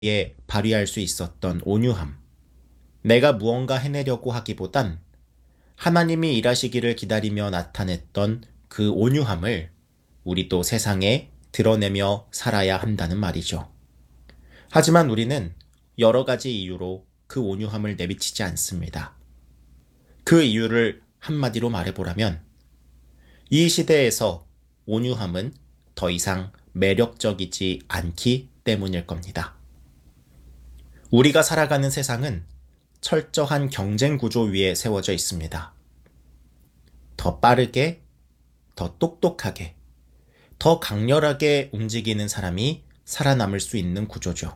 발휘할 수 있었던 온유함. 내가 무언가 해내려고 하기보단 하나님이 일하시기를 기다리며 나타냈던 그 온유함을 우리도 세상에 드러내며 살아야 한다는 말이죠. 하지만 우리는 여러 가지 이유로 그 온유함을 내비치지 않습니다. 그 이유를 한마디로 말해보라면 이 시대에서 온유함은 더 이상 매력적이지 않기 때문일 겁니다. 우리가 살아가는 세상은 철저한 경쟁 구조 위에 세워져 있습니다. 더 빠르게, 더 똑똑하게, 더 강렬하게 움직이는 사람이 살아남을 수 있는 구조죠.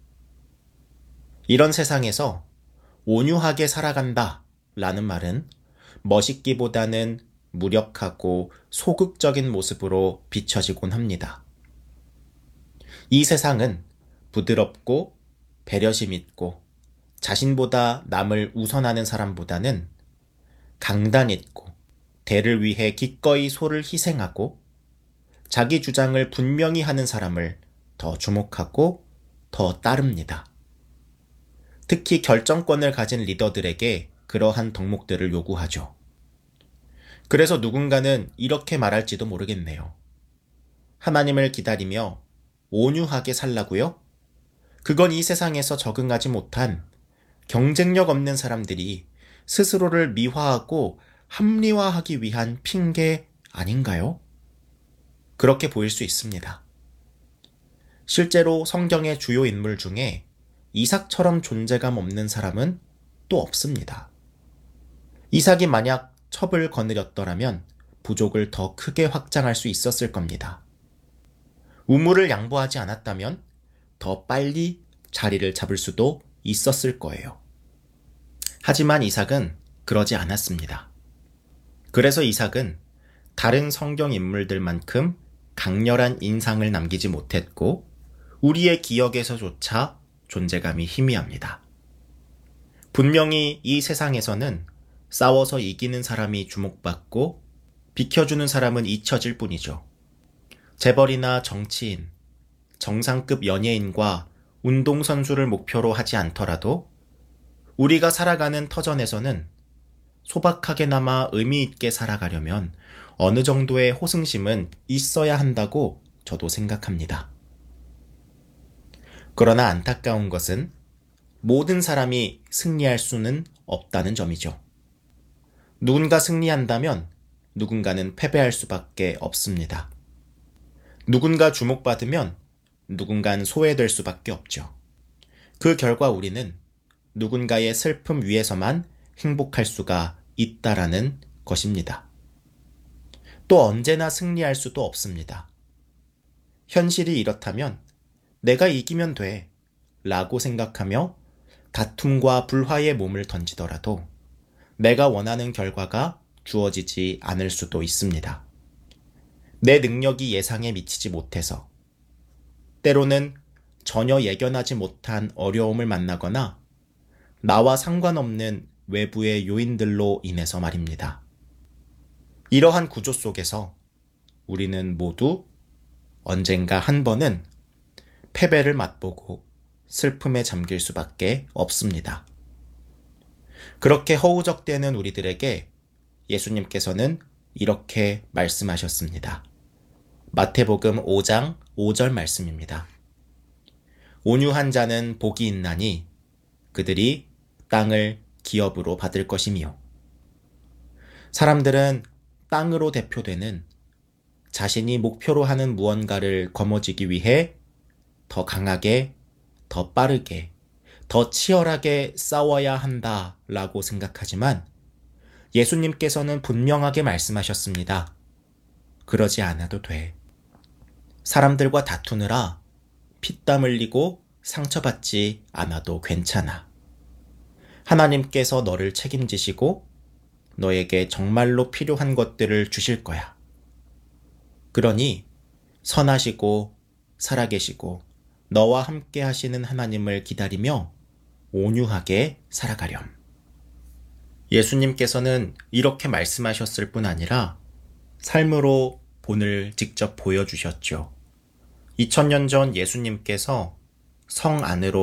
이런 세상에서 온유하게 살아간다 라는 말은 멋있기보다는 무력하고 소극적인 모습으로 비춰지곤 합니다. 이 세상은 부드럽고 배려심 있고 자신보다 남을 우선하는 사람보다는 강단 있고 대를 위해 기꺼이 소를 희생하고 자기 주장을 분명히 하는 사람을 더 주목하고 더 따릅니다. 특히 결정권을 가진 리더들에게 그러한 덕목들을 요구하죠. 그래서 누군가는 이렇게 말할지도 모르겠네요. 하나님을 기다리며 온유하게 살라고요? 그건 이 세상에서 적응하지 못한 경쟁력 없는 사람들이 스스로를 미화하고 합리화하기 위한 핑계 아닌가요? 그렇게 보일 수 있습니다. 실제로 성경의 주요 인물 중에 이삭처럼 존재감 없는 사람은 또 없습니다. 이삭이 만약 첩을 거느렸더라면 부족을 더 크게 확장할 수 있었을 겁니다. 우물을 양보하지 않았다면 더 빨리 자리를 잡을 수도 있었을 거예요. 하지만 이삭은 그러지 않았습니다. 그래서 이삭은 다른 성경 인물들만큼 강렬한 인상을 남기지 못했고 우리의 기억에서조차 존재감이 희미합니다. 분명히 이 세상에서는 싸워서 이기는 사람이 주목받고 비켜주는 사람은 잊혀질 뿐이죠. 재벌이나 정치인, 정상급 연예인과 운동선수를 목표로 하지 않더라도 우리가 살아가는 터전에서는 소박하게나마 의미 있게 살아가려면 어느 정도의 호승심은 있어야 한다고 저도 생각합니다. 그러나 안타까운 것은 모든 사람이 승리할 수는 없다는 점이죠. 누군가 승리한다면 누군가는 패배할 수밖에 없습니다. 누군가 주목받으면 누군가는 소외될 수밖에 없죠. 그 결과 우리는 누군가의 슬픔 위에서만 행복할 수가 있다라는 것입니다. 또 언제나 승리할 수도 없습니다. 현실이 이렇다면 내가 이기면 돼 라고 생각하며 다툼과 불화에 몸을 던지더라도 내가 원하는 결과가 주어지지 않을 수도 있습니다. 내 능력이 예상에 미치지 못해서 때로는 전혀 예견하지 못한 어려움을 만나거나 나와 상관없는 외부의 요인들로 인해서 말입니다. 이러한 구조 속에서 우리는 모두 언젠가 한 번은 패배를 맛보고 슬픔에 잠길 수밖에 없습니다. 그렇게 허우적대는 우리들에게 예수님께서는 이렇게 말씀하셨습니다. 마태복음 5장 5절 말씀입니다. 온유한 자는 복이 있나니 그들이 땅을 기업으로 받을 것이며. 사람들은 땅으로 대표되는 자신이 목표로 하는 무언가를 거머쥐기 위해 더 강하게, 더 빠르게, 더 치열하게 싸워야 한다라고 생각하지만 예수님께서는 분명하게 말씀하셨습니다. 그러지 않아도 돼. 사람들과 다투느라 피땀 흘리고 상처받지 않아도 괜찮아. 하나님께서 너를 책임지시고 너에게 정말로 필요한 것들을 주실 거야. 그러니 선하시고 살아계시고 너와 함께 하시는 하나님을 기다리며 온유하게 살아가렴. 예수님께서는 이렇게 말씀하셨을 뿐 아니라 삶으로 본을 직접 보여주셨죠. 2000년 전 예수님께서 성 안으로